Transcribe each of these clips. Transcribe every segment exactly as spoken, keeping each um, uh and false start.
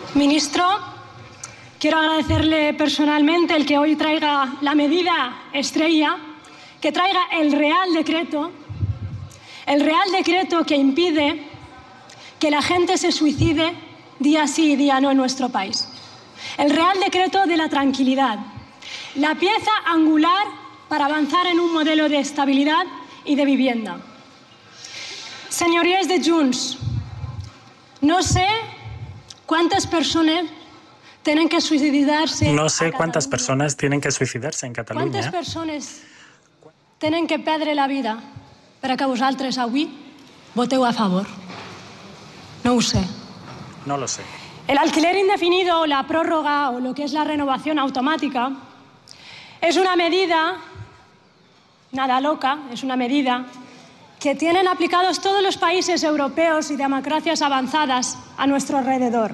Ministro, quiero agradecerle personalmente el que hoy traiga la medida estrella, que traiga el Real Decreto, el Real Decreto que impide que la gente se suicide día sí y día no en nuestro país. El Real Decreto de la tranquilidad, la pieza angular para avanzar en un modelo de estabilidad y de vivienda. Señorías de Junts, no sé cuántas personas tienen que suicidarse. No sé cuántas personas tienen que suicidarse en Catalunya. ¿Cuántas personas tienen que perdre la vida para que vosaltres avui voteu a favor? No ho sé. No lo sé. El alquiler indefinido o la prórroga o lo que es la renovación automática es una medida, nada loca, es una medida que tienen aplicados todos los países europeos y democracias avanzadas a nuestro alrededor.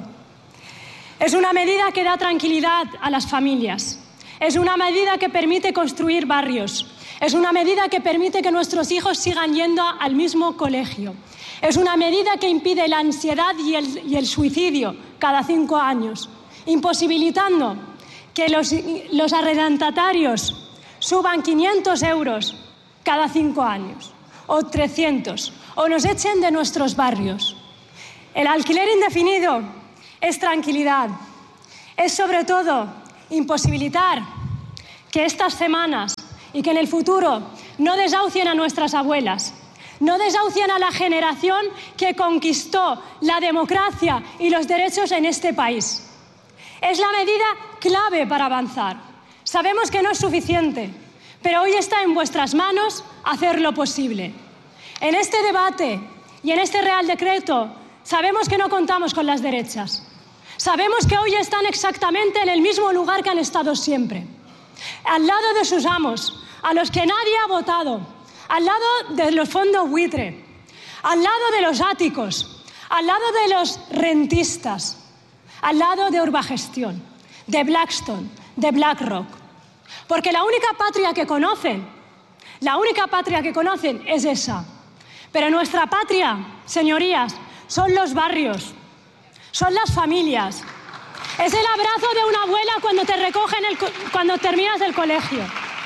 Es una medida que da tranquilidad a las familias. Es una medida que permite construir barrios. Es una medida que permite que nuestros hijos sigan yendo al mismo colegio. Es una medida que impide la ansiedad y el, y el suicidio cada cinco años, imposibilitando que los, los arrendatarios suban quinientos euros cada cinco años, o trescientos, o nos echen de nuestros barrios. El alquiler indefinido es tranquilidad, es sobre todo imposibilitar que estas semanas y que en el futuro no desahucien a nuestras abuelas, no desahucien a la generación que conquistó la democracia y los derechos en este país. Es la medida clave para avanzar. Sabemos que no es suficiente, pero hoy está en vuestras manos hacer lo posible. En este debate y en este Real Decreto sabemos que no contamos con las derechas. Sabemos que hoy están exactamente en el mismo lugar que han estado siempre, al lado de sus amos, a los que nadie ha votado, al lado de los fondos buitre, al lado de los áticos, al lado de los rentistas, al lado de Urbagestión, de Blackstone, de BlackRock. Porque la única patria que conocen, la única patria que conocen es esa. Pero nuestra patria, señorías, son los barrios, son las familias. Es el abrazo de una abuela cuando te recogen el, cuando terminas el colegio.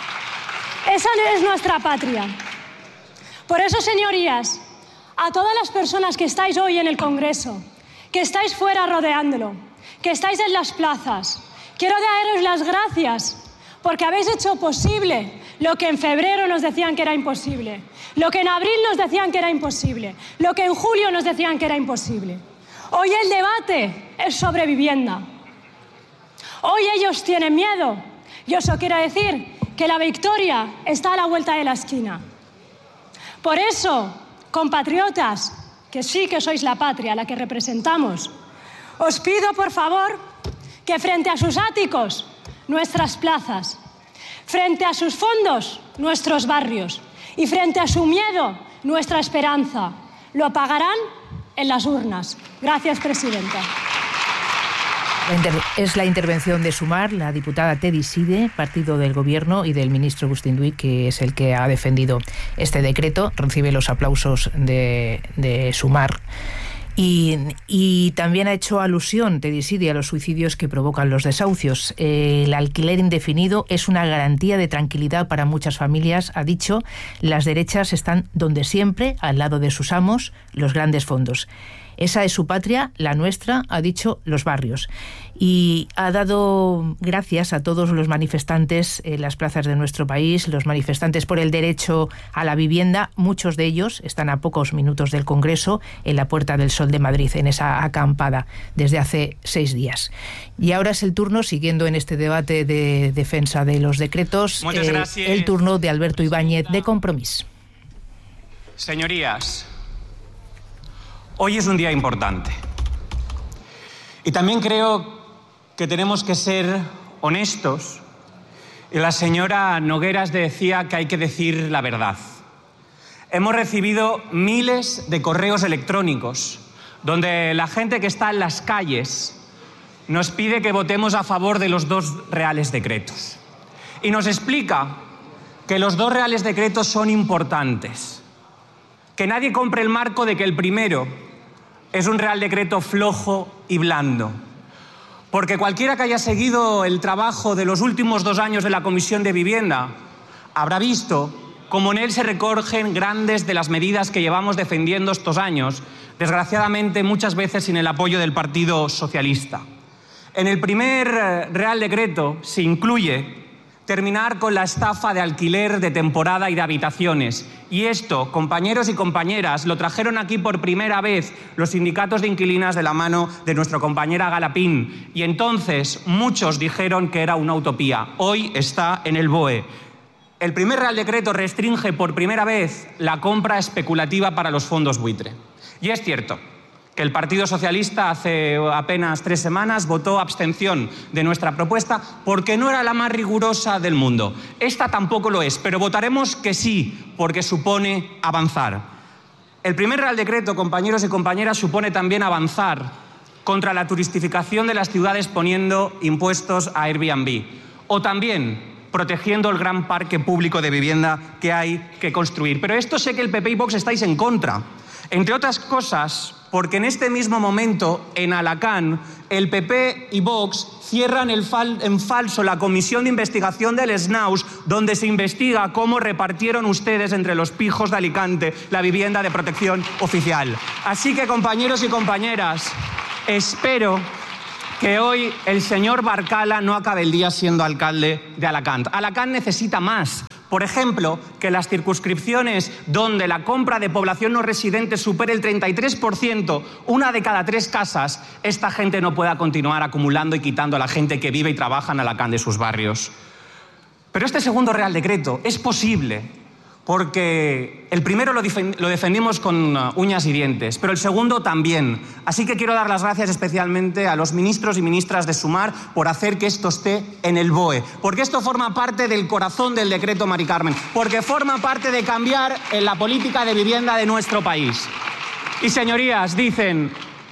Esa es nuestra patria. Por eso, señorías, a todas las personas que estáis hoy en el Congreso, que estáis fuera rodeándolo, que estáis en las plazas, quiero daros las gracias porque habéis hecho posible lo que en febrero nos decían que era imposible, lo que en abril nos decían que era imposible, lo que en julio nos decían que era imposible. Hoy el debate es sobre vivienda. Hoy ellos tienen miedo. Y eso quiere decir que la victoria está a la vuelta de la esquina. Por eso, compatriotas, que sí que sois la patria, la que representamos, os pido, por favor, que frente a sus áticos, nuestras plazas, frente a sus fondos, nuestros barrios, y frente a su miedo, nuestra esperanza, lo pagarán en las urnas. Gracias, presidenta. Es la intervención de Sumar, la diputada Tedi Side, partido del Gobierno, y del ministro Agustín Duy, que es el que ha defendido este decreto. Recibe los aplausos de, de Sumar. Y, y también ha hecho alusión Tedi Side a los suicidios que provocan los desahucios. Eh, el alquiler indefinido es una garantía de tranquilidad para muchas familias. Ha dicho, las derechas están donde siempre, al lado de sus amos, los grandes fondos. Esa es su patria, la nuestra, ha dicho, los barrios. Y ha dado gracias a todos los manifestantes en las plazas de nuestro país, los manifestantes por el derecho a la vivienda. Muchos de ellos están a pocos minutos del Congreso, en la Puerta del Sol de Madrid, en esa acampada, desde hace seis días. Y ahora es el turno, siguiendo en este debate de defensa de los decretos, eh, el turno de Alberto Ibáñez, de Compromís. Señorías, hoy es un día importante y también creo que tenemos que ser honestos. Y la señora Nogueras decía que hay que decir la verdad. Hemos recibido miles de correos electrónicos donde la gente que está en las calles nos pide que votemos a favor de los dos reales decretos. Y nos explica que los dos reales decretos son importantes. Que nadie compre el marco de que el primero es un real decreto flojo y blando. Porque cualquiera que haya seguido el trabajo de los últimos dos años de la Comisión de Vivienda habrá visto cómo en él se recogen grandes de las medidas que llevamos defendiendo estos años, desgraciadamente muchas veces sin el apoyo del Partido Socialista. En el primer Real Decreto se incluye terminar con la estafa de alquiler de temporada y de habitaciones. Y esto, compañeros y compañeras, lo trajeron aquí por primera vez los sindicatos de inquilinas de la mano de nuestra compañera Galapín. Y entonces muchos dijeron que era una utopía. Hoy está en el B O E. El primer Real Decreto restringe por primera vez la compra especulativa para los fondos buitre. Y es cierto que el Partido Socialista hace apenas tres semanas votó abstención de nuestra propuesta porque no era la más rigurosa del mundo. Esta tampoco lo es, pero votaremos que sí, porque supone avanzar. El primer Real Decreto, compañeros y compañeras, supone también avanzar contra la turistificación de las ciudades poniendo impuestos a Airbnb. O también protegiendo el gran parque público de vivienda que hay que construir. Pero esto sé que el P P y Vox estáis en contra. Entre otras cosas, porque en este mismo momento, en Alacant, el P P y Vox cierran el fal en falso la comisión de investigación del S N A U S, donde se investiga cómo repartieron ustedes entre los pijos de Alicante la vivienda de protección oficial. Así que, compañeros y compañeras, espero que hoy el señor Barcala no acabe el día siendo alcalde de Alacant. Alacant necesita más. Por ejemplo, que las circunscripciones donde la compra de población no residente supere el treinta y tres por ciento, una de cada tres casas, esta gente no pueda continuar acumulando y quitando a la gente que vive y trabaja en Alacant de sus barrios. Pero este segundo Real Decreto es posible porque el primero lo, lo defendimos con uñas y dientes, pero el segundo también. Así que quiero dar las gracias especialmente a los ministros y ministras de Sumar por hacer que esto esté en el B O E, porque esto forma parte del corazón del decreto, Mari Carmen, porque forma parte de cambiar en la política de vivienda de nuestro país. Y señorías, dicen,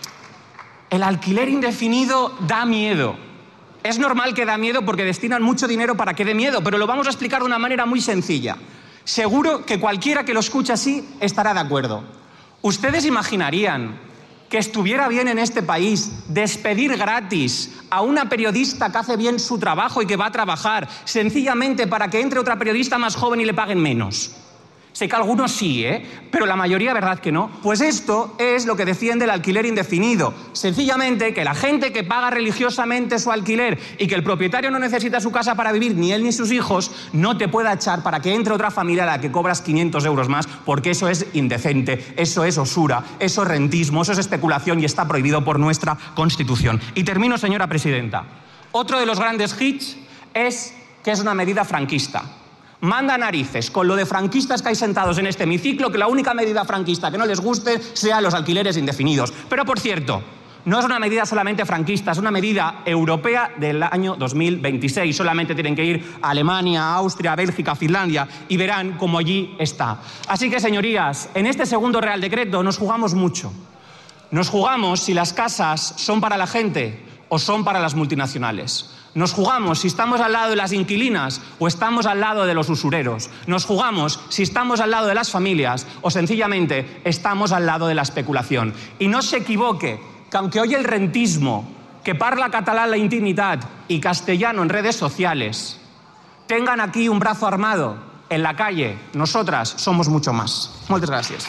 el alquiler indefinido da miedo. Es normal que da miedo porque destinan mucho dinero para que dé miedo, pero lo vamos a explicar de una manera muy sencilla. Seguro que cualquiera que lo escuche así estará de acuerdo. ¿Ustedes imaginarían que estuviera bien en este país despedir gratis a una periodista que hace bien su trabajo y que va a trabajar sencillamente para que entre otra periodista más joven y le paguen menos? Sé que algunos sí, ¿eh? Pero la mayoría, ¿verdad que no? Pues esto es lo que defiende el alquiler indefinido. Sencillamente que la gente que paga religiosamente su alquiler y que el propietario no necesita su casa para vivir, ni él ni sus hijos, no te pueda echar para que entre otra familia a la que cobras quinientos euros más, porque eso es indecente, eso es usura, eso es rentismo, eso es especulación y está prohibido por nuestra Constitución. Y termino, señora presidenta. Otro de los grandes hits es que es una medida franquista. Manda narices con lo de franquistas que hay sentados en este hemiciclo, que la única medida franquista que no les guste sea los alquileres indefinidos. Pero, por cierto, no es una medida solamente franquista, es una medida europea del año dos mil veintiséis. Solamente tienen que ir a Alemania, Austria, Bélgica, Finlandia y verán cómo allí está. Así que, señorías, en este segundo Real Decreto nos jugamos mucho. Nos jugamos si las casas son para la gente o son para las multinacionales. Nos jugamos si estamos al lado de las inquilinas o estamos al lado de los usureros. Nos jugamos si estamos al lado de las familias o sencillamente estamos al lado de la especulación. Y no se equivoque, que aunque hoy el rentismo, que parla catalán la intimitat y castellano en redes sociales, tengan aquí un brazo armado en la calle, nosotras somos mucho más. Muchas gracias.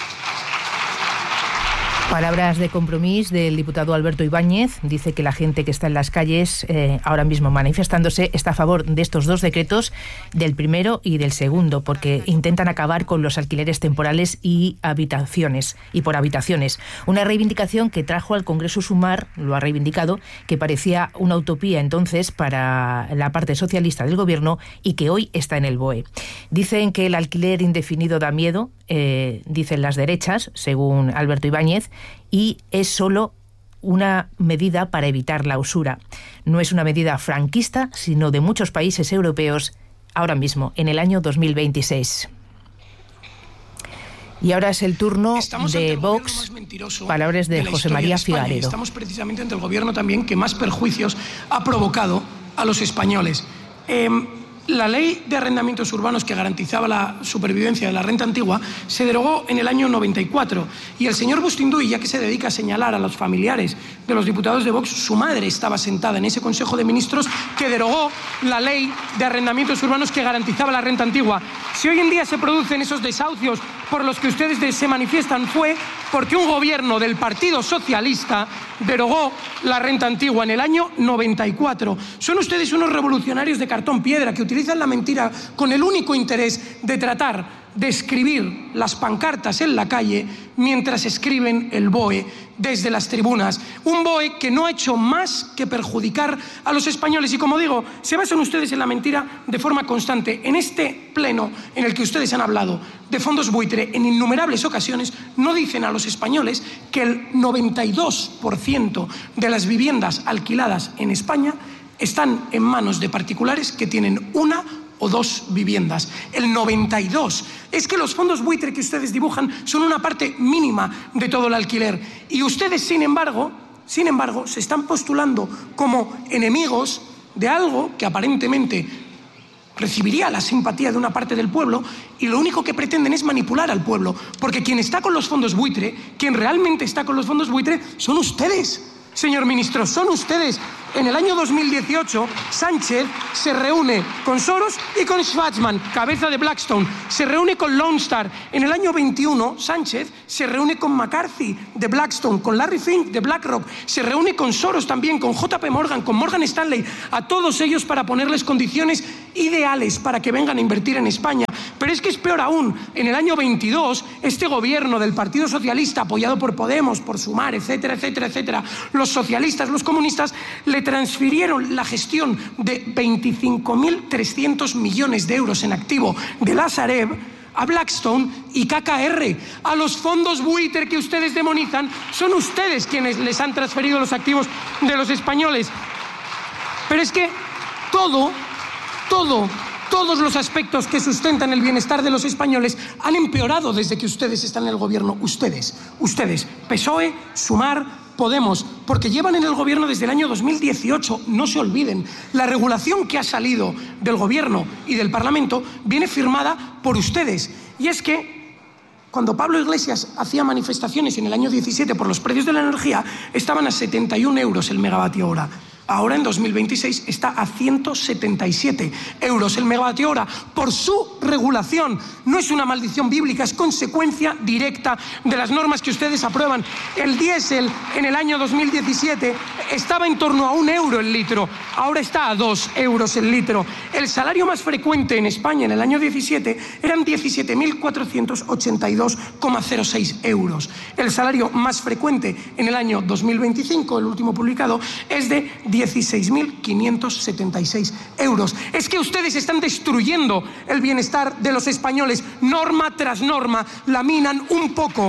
Palabras de Compromís del diputado Alberto Ibáñez. Dice que la gente que está en las calles eh, ahora mismo manifestándose está a favor de estos dos decretos, del primero y del segundo, porque intentan acabar con los alquileres temporales y habitaciones y por habitaciones. Una reivindicación que trajo al Congreso Sumar, lo ha reivindicado, que parecía una utopía entonces para la parte socialista del gobierno y que hoy está en el B O E. Dicen que el alquiler indefinido da miedo, eh, dicen las derechas, según Alberto Ibáñez, y es solo una medida para evitar la usura. No es una medida franquista, sino de muchos países europeos ahora mismo, en el año dos mil veintiséis. Y ahora es el turno estamos de Vox, palabras de, de José María Figaredo. Estamos precisamente ante el gobierno también que más perjuicios ha provocado a los españoles. Eh, La ley de arrendamientos urbanos que garantizaba la supervivencia de la renta antigua se derogó en el año noventa y cuatro y el señor Bustinduy, ya que se dedica a señalar a los familiares de los diputados de Vox, su madre estaba sentada en ese Consejo de Ministros que derogó la ley de arrendamientos urbanos que garantizaba la renta antigua. Si hoy en día se producen esos desahucios por los que ustedes se manifiestan fue porque un gobierno del Partido Socialista derogó la renta antigua en el año noventa y cuatro. Son ustedes unos revolucionarios de cartón piedra que utilizan la mentira con el único interés de tratar de escribir las pancartas en la calle mientras escriben el B O E desde las tribunas. Un B O E que no ha hecho más que perjudicar a los españoles y, como digo, se basan ustedes en la mentira de forma constante. En este pleno en el que ustedes han hablado de fondos buitre en innumerables ocasiones, no dicen a los españoles que el noventa y dos por ciento de las viviendas alquiladas en España están en manos de particulares que tienen una o dos viviendas. El noventa y dos. Es que los fondos buitre que ustedes dibujan son una parte mínima de todo el alquiler. Y ustedes, sin embargo, sin embargo, se están postulando como enemigos de algo que aparentemente recibiría la simpatía de una parte del pueblo y lo único que pretenden es manipular al pueblo. Porque quien está con los fondos buitre, quien realmente está con los fondos buitre, son ustedes. Señor ministro, son ustedes. En el año dos mil dieciocho, Sánchez se reúne con Soros y con Schwarzman, cabeza de Blackstone. Se reúne con Lone Star. En el año veintiuno, Sánchez se reúne con McCarthy de Blackstone, con Larry Fink de BlackRock. Se reúne con Soros también, con J P Morgan, con Morgan Stanley. A todos ellos para ponerles condiciones ideales para que vengan a invertir en España. Pero es que es peor aún. En el año veintidós, este gobierno del Partido Socialista, apoyado por Podemos, por Sumar, etcétera, etcétera, etcétera, los socialistas, los comunistas, le transfirieron la gestión de veinticinco mil trescientos millones de euros en activo de la Sareb a Blackstone y K K R. A los fondos buitre que ustedes demonizan, son ustedes quienes les han transferido los activos de los españoles. Pero es que todo, todo... Todos los aspectos que sustentan el bienestar de los españoles han empeorado desde que ustedes están en el gobierno. Ustedes, ustedes, P S O E, Sumar, Podemos, porque llevan en el gobierno desde el año dos mil dieciocho. No se olviden, la regulación que ha salido del gobierno y del Parlamento viene firmada por ustedes. Y es que cuando Pablo Iglesias hacía manifestaciones en el año diecisiete por los precios de la energía, estaban a setenta y un euros el megavatio hora. Ahora, en dos mil veintiséis, está a ciento setenta y siete euros el megavatio hora por su regulación. No es una maldición bíblica, es consecuencia directa de las normas que ustedes aprueban. El diésel en el año dos mil diecisiete estaba en torno a un euro el litro, ahora está a dos euros el litro. El salario más frecuente en España en el año diecisiete eran diecisiete mil cuatrocientos ochenta y dos coma cero seis euros. El salario más frecuente en el año dos mil veinticinco, el último publicado, es de dieciséis mil quinientos setenta y seis euros. Es que ustedes están destruyendo el bienestar de los españoles. Norma tras norma laminan un poco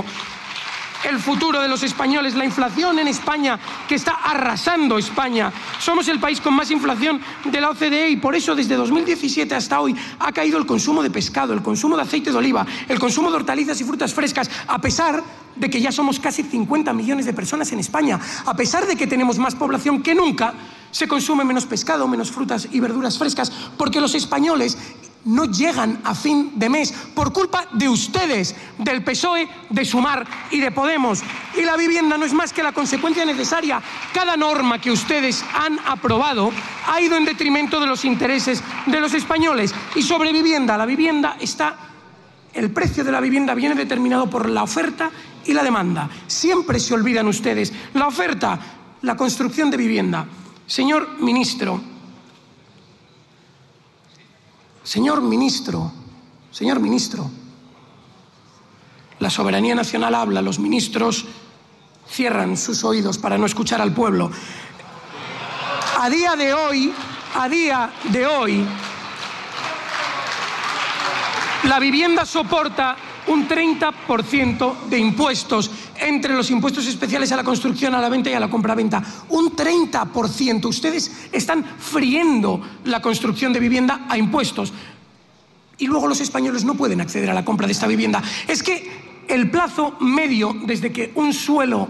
el futuro de los españoles. La inflación en España, que está arrasando España. Somos el país con más inflación de la O C D E y por eso desde dos mil diecisiete hasta hoy ha caído el consumo de pescado, el consumo de aceite de oliva, el consumo de hortalizas y frutas frescas, a pesar de que ya somos casi cincuenta millones de personas en España. A pesar de que tenemos más población que nunca, se consume menos pescado, menos frutas y verduras frescas, porque los españoles no llegan a fin de mes por culpa de ustedes, del P S O E, de Sumar y de Podemos. Y la vivienda no es más que la consecuencia necesaria. Cada norma que ustedes han aprobado ha ido en detrimento de los intereses de los españoles. Y sobre vivienda, la vivienda está... El precio de la vivienda viene determinado por la oferta y la demanda. Siempre se olvidan ustedes. La oferta, la construcción de vivienda. Señor ministro, señor ministro, señor ministro, la soberanía nacional habla, los ministros cierran sus oídos para no escuchar al pueblo. A día de hoy, a día de hoy, la vivienda soporta un treinta por ciento de impuestos, entre los impuestos especiales a la construcción, a la venta y a la compraventa. Un treinta por ciento. Ustedes están friendo la construcción de vivienda a impuestos. Y luego los españoles no pueden acceder a la compra de esta vivienda. Es que el plazo medio desde que un suelo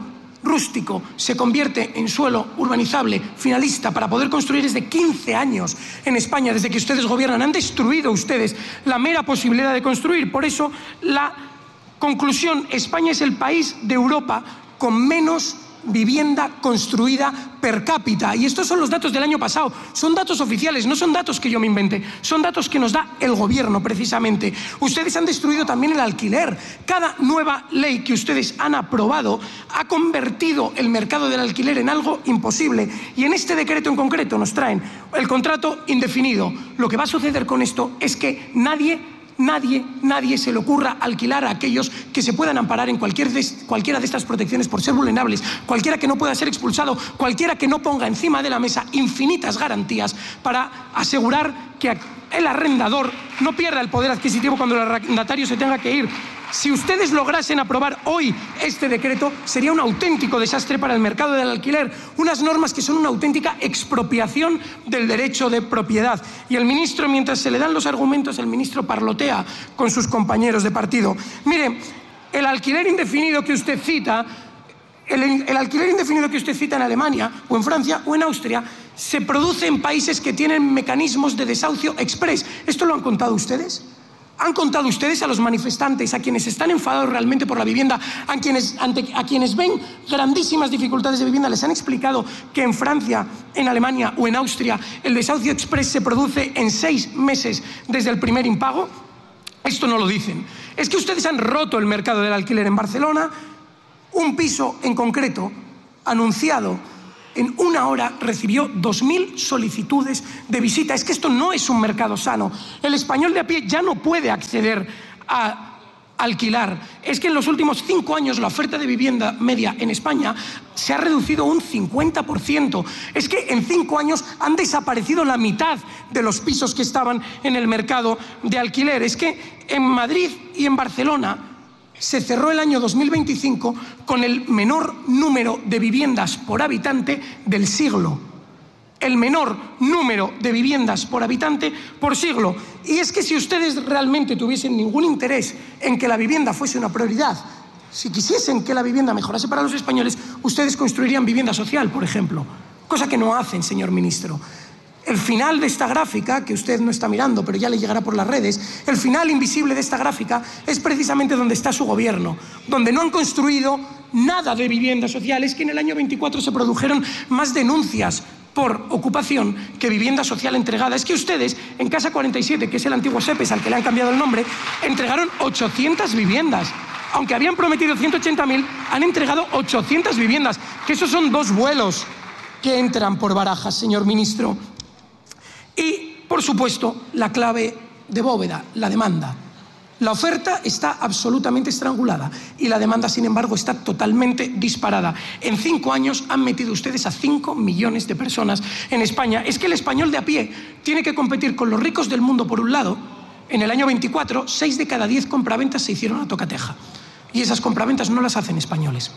rústico se convierte en suelo urbanizable finalista para poder construir desde quince años en España, desde que ustedes gobiernan. Han destruido ustedes la mera posibilidad de construir. Por eso, la conclusión: España es el país de Europa con menos vivienda construida per cápita. Y estos son los datos del año pasado. Son datos oficiales, no son datos que yo me invente. Son datos que nos da el gobierno, precisamente. Ustedes han destruido también el alquiler. Cada nueva ley que ustedes han aprobado ha convertido el mercado del alquiler en algo imposible. Y en este decreto en concreto nos traen el contrato indefinido. Lo que va a suceder con esto es que nadie... Nadie, nadie se le ocurra alquilar a aquellos que se puedan amparar en cualquier de, cualquiera de estas protecciones por ser vulnerables, cualquiera que no pueda ser expulsado, cualquiera que no ponga encima de la mesa infinitas garantías para asegurar que el arrendador no pierda el poder adquisitivo cuando el arrendatario se tenga que ir. Si ustedes lograsen aprobar hoy este decreto, sería un auténtico desastre para el mercado del alquiler, unas normas que son una auténtica expropiación del derecho de propiedad. Y el ministro, mientras se le dan los argumentos, el ministro parlotea con sus compañeros de partido. Mire, el alquiler indefinido que usted cita, el, el alquiler indefinido que usted cita en Alemania, o en Francia, o en Austria, se produce en países que tienen mecanismos de desahucio express. ¿Esto lo han contado ustedes? ¿Han contado ustedes a los manifestantes, a quienes están enfadados realmente por la vivienda, a quienes, ante, a quienes ven grandísimas dificultades de vivienda, les han explicado que en Francia, en Alemania o en Austria el desahucio express se produce en seis meses desde el primer impago? Esto no lo dicen. Es que ustedes han roto el mercado del alquiler en Barcelona. Un piso en concreto, anunciado en una hora, recibió dos mil solicitudes de visita. Es que esto no es un mercado sano. El español de a pie ya no puede acceder a alquilar. Es que en los últimos cinco años la oferta de vivienda media en España se ha reducido un cincuenta por ciento. Es que en cinco años han desaparecido la mitad de los pisos que estaban en el mercado de alquiler. Es que en Madrid y en Barcelona se cerró el año dos mil veinticinco con el menor número de viviendas por habitante del siglo. El menor número de viviendas por habitante por siglo. Y es que si ustedes realmente tuviesen ningún interés en que la vivienda fuese una prioridad, si quisiesen que la vivienda mejorase para los españoles, ustedes construirían vivienda social, por ejemplo. Cosa que no hacen, señor ministro. El final de esta gráfica, que usted no está mirando, pero ya le llegará por las redes, el final invisible de esta gráfica es precisamente donde está su gobierno, donde no han construido nada de vivienda social. Es que en el año veinticuatro se produjeron más denuncias por ocupación que vivienda social entregada. Es que ustedes, en Casa cuarenta y siete, que es el antiguo SEPES al que le han cambiado el nombre, entregaron ochocientas viviendas. Aunque habían prometido ciento ochenta mil, han entregado ochocientas viviendas, que esos son dos vuelos que entran por Barajas, señor ministro. Y, por supuesto, la clave de bóveda, la demanda. La oferta está absolutamente estrangulada y la demanda, sin embargo, está totalmente disparada. En cinco años han metido ustedes a cinco millones de personas en España. Es que el español de a pie tiene que competir con los ricos del mundo, por un lado. En el año veinticuatro, seis de cada diez compraventas se hicieron a tocateja. Y esas compraventas no las hacen españoles.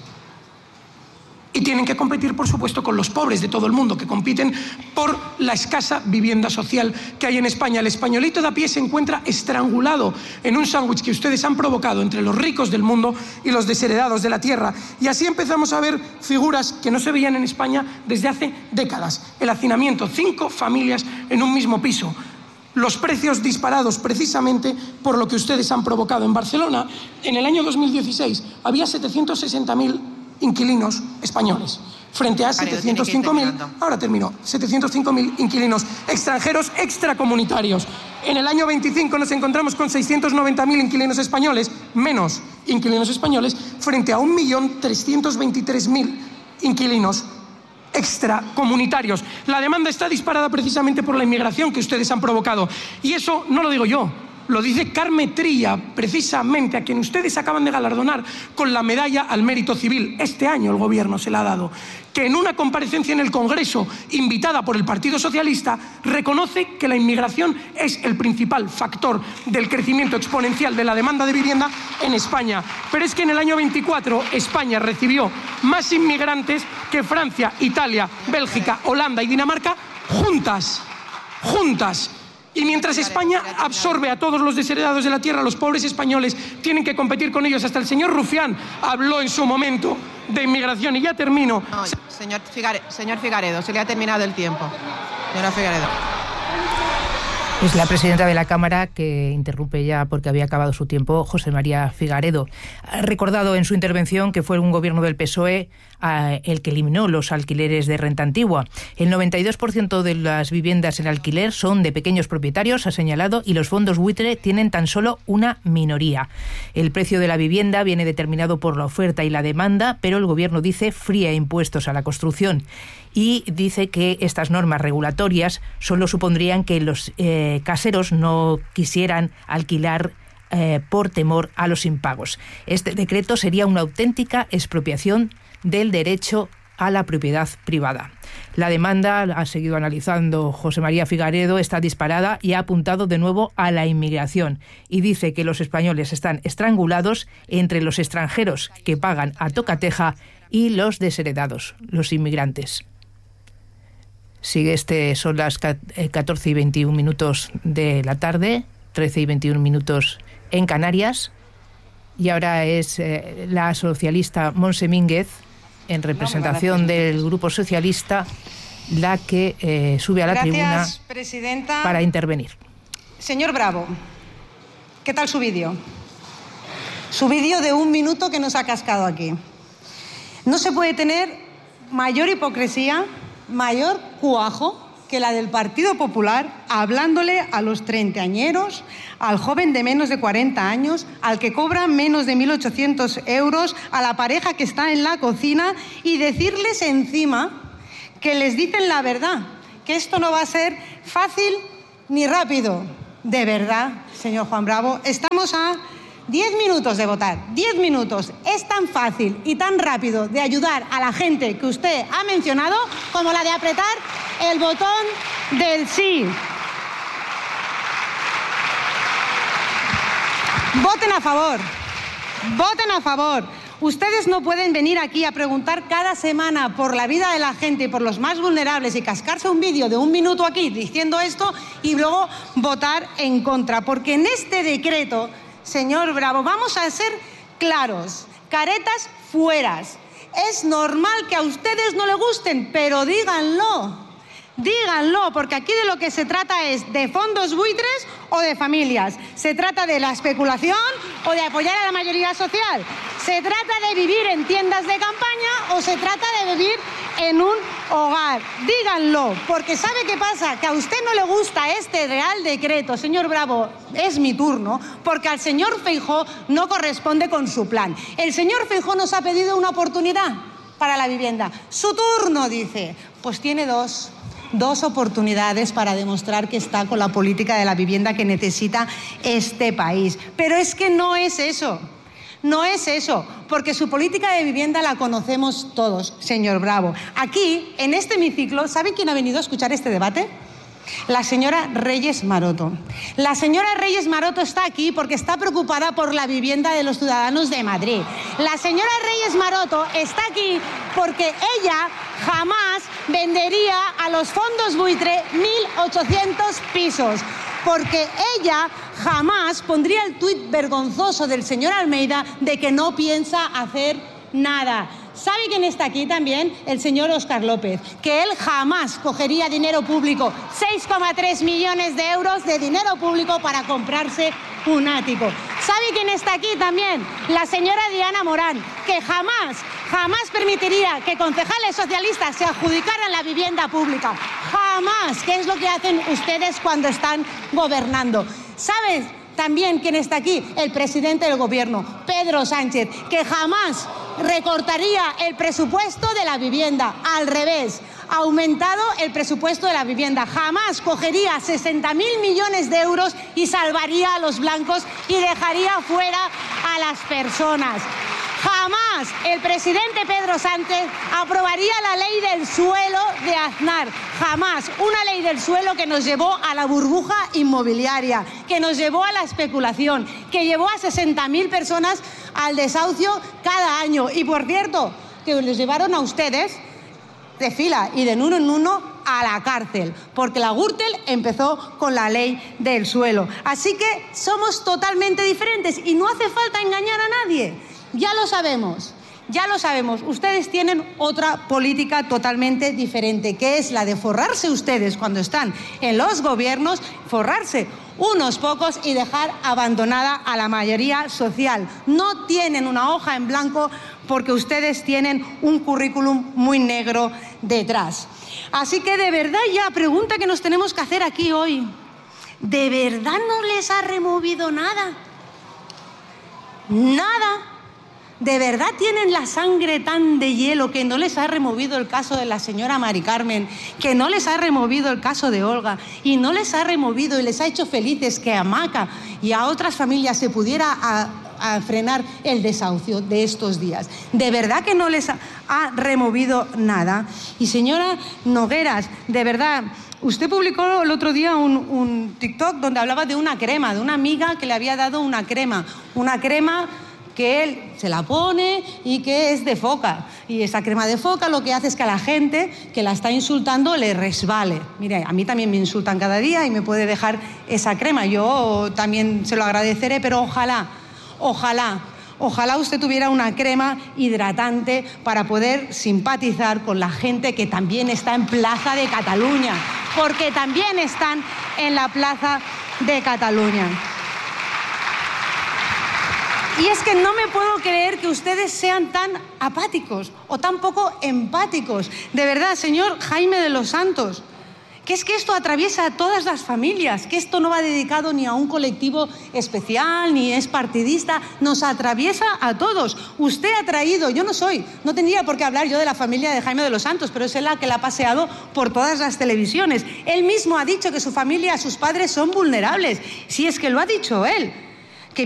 Y tienen que competir, por supuesto, con los pobres de todo el mundo, que compiten por la escasa vivienda social que hay en España. El españolito de a pie se encuentra estrangulado en un sándwich que ustedes han provocado entre los ricos del mundo y los desheredados de la tierra. Y así empezamos a ver figuras que no se veían en España desde hace décadas. El hacinamiento, cinco familias en un mismo piso. Los precios disparados precisamente por lo que ustedes han provocado. En Barcelona, en el año dos mil dieciséis, había setecientos sesenta mil inquilinos españoles, frente a setecientos cinco mil, ahora termino, setecientos cinco mil inquilinos extranjeros extracomunitarios. En el año veinticinco nos encontramos con seiscientos noventa mil inquilinos españoles, menos inquilinos españoles, frente a un millón trescientos veintitrés mil inquilinos extracomunitarios. La demanda está disparada precisamente por la inmigración que ustedes han provocado. Y eso no lo digo yo. Lo dice Carme Trilla, precisamente, a quien ustedes acaban de galardonar con la medalla al mérito civil. Este año el gobierno se la ha dado. Que en una comparecencia en el Congreso, invitada por el Partido Socialista, reconoce que la inmigración es el principal factor del crecimiento exponencial de la demanda de vivienda en España. Pero es que en el año veinticuatro España recibió más inmigrantes que Francia, Italia, Bélgica, Holanda y Dinamarca juntas. Juntas. Y Y mientras España absorbe a todos los desheredados de la tierra, los pobres españoles tienen que competir con ellos. Hasta el señor Rufián habló en su momento de inmigración. Y ya termino. No, señor, Figare, señor Figaredo, se le ha terminado el tiempo. Señora Figaredo. Es la presidenta de la Cámara que interrumpe ya porque había acabado su tiempo, José María Figaredo. Ha recordado en su intervención que fue un gobierno del P S O E eh, el que eliminó los alquileres de renta antigua. El noventa y dos por ciento de las viviendas en alquiler son de pequeños propietarios, ha señalado, y los fondos buitre tienen tan solo una minoría. El precio de la vivienda viene determinado por la oferta y la demanda, pero el gobierno dice fría impuestos a la construcción. Y dice que estas normas regulatorias solo supondrían que los eh, caseros no quisieran alquilar eh, por temor a los impagos. Este decreto sería una auténtica expropiación del derecho a la propiedad privada. La demanda, ha seguido analizando José María Figaredo, está disparada y ha apuntado de nuevo a la inmigración y dice que los españoles están estrangulados entre los extranjeros que pagan a tocateja y los desheredados, los inmigrantes. Sigue este, son las catorce y veintiún minutos de la tarde, trece y veintiún minutos en Canarias, y ahora es eh, la socialista Montse Mínguez, en representación del Grupo Socialista, la que eh, sube a la Gracias, tribuna presidenta. Para intervenir. Señor Bravo, ¿qué tal su vídeo? Su vídeo de un minuto que nos ha cascado aquí. No se puede tener mayor hipocresía, mayor cuajo que la del Partido Popular, hablándole a los treintañeros, al joven de menos de cuarenta años, al que cobra menos de mil ochocientos euros, a la pareja que está en la cocina, y decirles encima que les dicen la verdad, que esto no va a ser fácil ni rápido. De verdad, señor Juan Bravo, estamos a diez minutos de votar, diez minutos. Es tan fácil y tan rápido de ayudar a la gente que usted ha mencionado como la de apretar el botón del sí. Voten a favor, voten a favor. Ustedes no pueden venir aquí a preguntar cada semana por la vida de la gente y por los más vulnerables y cascarse un vídeo de un minuto aquí diciendo esto y luego votar en contra, porque en este decreto, señor Bravo, vamos a ser claros, caretas fueras. Es normal que a ustedes no le gusten, pero díganlo, díganlo, porque aquí de lo que se trata es de fondos buitres o de familias. Se trata de la especulación o de apoyar a la mayoría social. Se trata de vivir en tiendas de campaña o se trata de vivir en un hogar. Díganlo, porque ¿sabe qué pasa? Que a usted no le gusta este Real Decreto, señor Bravo, es mi turno, porque al señor Feijóo no corresponde con su plan. El señor Feijóo nos ha pedido una oportunidad para la vivienda. Su turno, dice. Pues tiene dos. Dos oportunidades para demostrar que está con la política de la vivienda que necesita este país. Pero es que no es eso. No es eso, porque su política de vivienda la conocemos todos, señor Bravo. Aquí, en este hemiciclo, ¿saben quién ha venido a escuchar este debate? La señora Reyes Maroto. La señora Reyes Maroto está aquí porque está preocupada por la vivienda de los ciudadanos de Madrid. La señora Reyes Maroto está aquí porque ella jamás vendería a los fondos buitre mil ochocientos pisos. Porque ella jamás pondría el tuit vergonzoso del señor Almeida de que no piensa hacer nada. ¿Sabe quién está aquí también? El señor Óscar López, que él jamás cogería dinero público, seis coma tres millones de euros de dinero público para comprarse un ático. ¿Sabe quién está aquí también? La señora Diana Morán, que jamás, jamás permitiría que concejales socialistas se adjudicaran la vivienda pública. Jamás, que es lo que hacen ustedes cuando están gobernando. ¿Sabes también quién está aquí? El presidente del gobierno, Pedro Sánchez, que jamás recortaría el presupuesto de la vivienda. Al revés, ha aumentado el presupuesto de la vivienda. Jamás cogería sesenta mil millones de euros y salvaría a los blancos y dejaría fuera a las personas. Jamás el presidente Pedro Sánchez aprobaría la ley del suelo de Aznar. Jamás. Una ley del suelo que nos llevó a la burbuja inmobiliaria, que nos llevó a la especulación, que llevó a sesenta mil personas al desahucio cada año. Y por cierto, que les llevaron a ustedes de fila y de uno en uno a la cárcel, porque la Gürtel empezó con la ley del suelo. Así que somos totalmente diferentes y no hace falta engañar a nadie. Ya lo sabemos, ya lo sabemos. Ustedes tienen otra política totalmente diferente, que es la de forrarse ustedes cuando están en los gobiernos, forrarse unos pocos y dejar abandonada a la mayoría social. No tienen una hoja en blanco porque ustedes tienen un currículum muy negro detrás. Así que de verdad ya, pregunta que nos tenemos que hacer aquí hoy, ¿de verdad no les ha removido nada? ¿Nada? ¿De verdad tienen la sangre tan de hielo que no les ha removido el caso de la señora Mari Carmen, que no les ha removido el caso de Olga y no les ha removido y les ha hecho felices que a Maca y a otras familias se pudiera a, a frenar el desahucio de estos días? ¿De verdad que no les ha, ha removido nada? Y señora Nogueras, de verdad, usted publicó el otro día un, un TikTok donde hablaba de una crema, de una amiga que le había dado una crema, una crema que él se la pone y que es de foca. Y esa crema de foca lo que hace es que a la gente que la está insultando le resbale. Mire, a mí también me insultan cada día y me puede dejar esa crema. Yo también se lo agradeceré, pero ojalá, ojalá, ojalá usted tuviera una crema hidratante para poder simpatizar con la gente que también está en Plaza de Cataluña, porque también están en la Plaza de Cataluña. Y es que no me puedo creer que ustedes sean tan apáticos o tan poco empáticos. De verdad, señor Jaime de los Santos, que es que esto atraviesa a todas las familias, que esto no va dedicado ni a un colectivo especial, ni es partidista, nos atraviesa a todos. Usted ha traído, yo no soy, no tendría por qué hablar yo de la familia de Jaime de los Santos, pero es él la que la ha paseado por todas las televisiones. Él mismo ha dicho que su familia, sus padres son vulnerables, si es que lo ha dicho él.